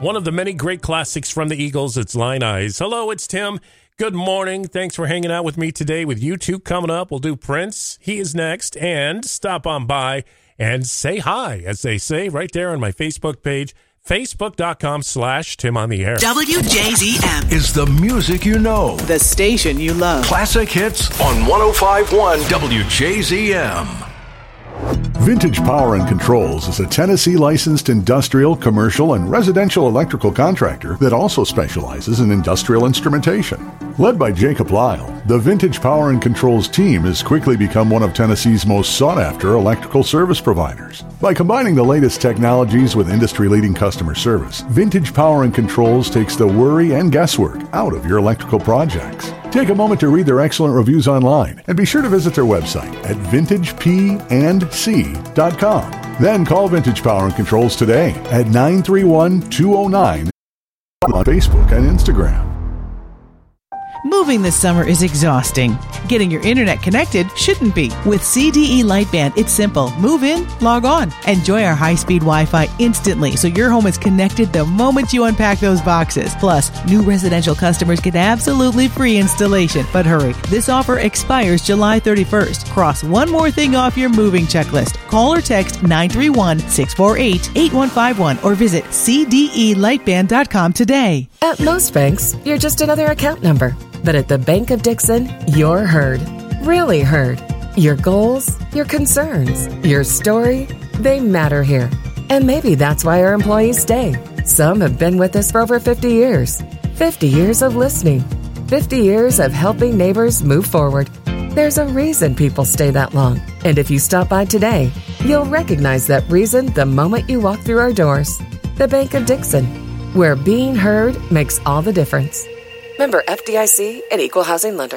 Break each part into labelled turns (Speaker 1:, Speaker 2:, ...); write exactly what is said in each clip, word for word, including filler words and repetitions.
Speaker 1: One of the many great classics from the Eagles, it's Line Eyes. Hello, it's Tim. Good morning. Thanks for hanging out with me today. With you two coming up, we'll do Prince. He is next. And stop on by and say hi, as they say right there on my Facebook page, facebook.com slash Tim on the Air.
Speaker 2: W J Z M
Speaker 3: is the music you know.
Speaker 2: The station you love.
Speaker 3: Classic hits on one oh five point one W J Z M.
Speaker 4: Vintage Power and Controls is a Tennessee licensed industrial, commercial, and residential electrical contractor that also specializes in industrial instrumentation. Led by Jacob Lyle, the Vintage Power and Controls team has quickly become one of Tennessee's most sought-after electrical service providers. By combining the latest technologies with industry-leading customer service, Vintage Power and Controls takes the worry and guesswork out of your electrical projects. Take a moment to read their excellent reviews online and be sure to visit their website at vintage p and c dot com. Then call Vintage Power and Controls today at nine three one, two oh nine on Facebook and Instagram.
Speaker 5: Moving this summer is exhausting. Getting your internet connected shouldn't be. With C D E Lightband, it's simple. Move in, log on. Enjoy our high-speed Wi-Fi instantly so your home is connected the moment you unpack those boxes. Plus, new residential customers get absolutely free installation. But hurry, this offer expires July thirty-first. Cross one more thing off your moving checklist. Call or text nine three one, six four eight, eight one five one or visit c d e lightband dot com today.
Speaker 6: At most banks, you're just another account number. But at the Bank of Dixon, you're heard. Really heard. Your goals, your concerns, your story, they matter here. And maybe that's why our employees stay. Some have been with us for over fifty years. fifty years of listening. fifty years of helping neighbors move forward. There's a reason people stay that long. And if you stop by today, you'll recognize that reason the moment you walk through our doors. The Bank of Dixon, where being heard makes all the difference. Member F D I C and Equal Housing Lender.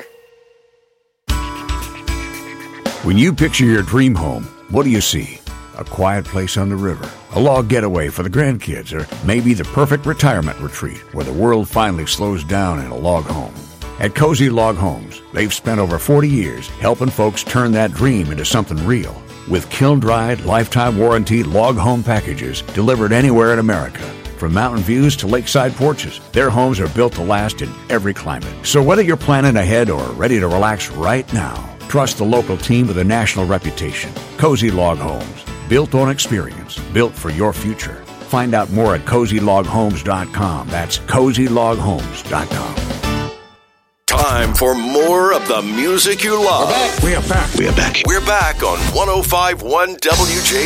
Speaker 7: When you picture your dream home, what do you see? A quiet place on the river, a log getaway for the grandkids, or maybe the perfect retirement retreat where the world finally slows down in a log home. At Cozy Log Homes, they've spent over forty years helping folks turn that dream into something real. With kiln-dried, lifetime warranty log home packages delivered anywhere in America. From mountain views to lakeside porches, their homes are built to last in every climate. So whether you're planning ahead or ready to relax right now, trust the local team with a national reputation. Cozy Log Homes, built on experience, built for your future. Find out more at cozy log homes dot com. That's cozy log homes dot com.
Speaker 3: Time for more of the music you love.
Speaker 7: We're back. We are back.
Speaker 3: We are back. We're back on one oh five point one W J